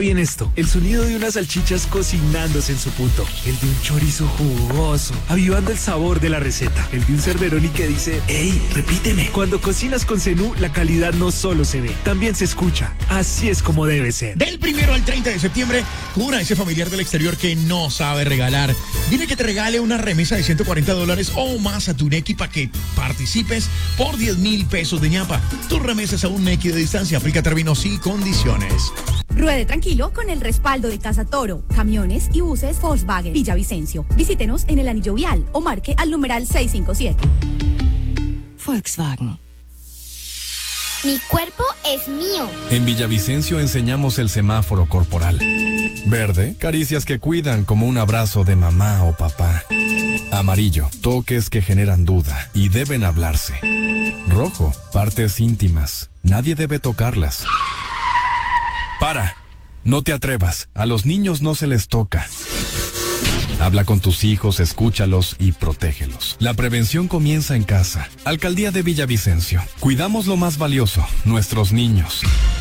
Bien esto, el sonido de unas salchichas cocinándose en su punto, el de un chorizo jugoso, avivando el sabor de la receta, el de un cerveroni que dice, ¡Ey, repíteme! Cuando cocinas con Zenú, la calidad no solo se ve, también se escucha. Así es como debe ser. Del 1 al 30 de septiembre, cura a ese familiar del exterior que no sabe regalar. Dile que te regale una remesa de $140 o más a tu Nequi para que participes por 10,000 pesos de ñapa. Tus remesas a un Nequi de distancia. Aplica términos y condiciones. Ruede tranquilo con el respaldo de Casa Toro, camiones y buses Volkswagen Villavicencio. Visítenos en el anillo vial o marque al numeral 657. Volkswagen. Mi cuerpo es mío. En Villavicencio enseñamos el semáforo corporal. Verde, caricias que cuidan como un abrazo de mamá o papá. Amarillo, toques que generan duda y deben hablarse. Rojo, partes íntimas. Nadie debe tocarlas. Para, no te atrevas, a los niños no se les toca. Habla con tus hijos, escúchalos y protégelos. La prevención comienza en casa. Alcaldía de Villavicencio. Cuidamos lo más valioso, nuestros niños.